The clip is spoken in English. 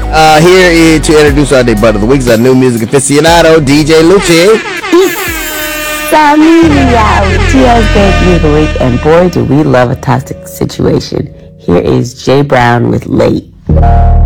Here is to introduce our debut of the week, our new music aficionado, DJ Lucci. Familia with TL's Baby of the Week, and boy, do we love a toxic situation. Here is Jay Brown with Late.